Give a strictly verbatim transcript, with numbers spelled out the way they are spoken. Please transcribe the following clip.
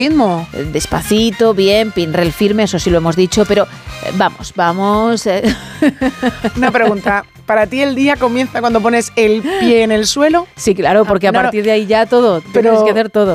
ritmo. Despacito, bien, pinrel firme, eso sí lo hemos dicho, pero eh, vamos, vamos. Eh. Una pregunta, ¿para ti el día comienza cuando pones el pie en el suelo? Sí, claro, porque Ah, a no, partir de ahí ya todo, pero tienes que hacer todo.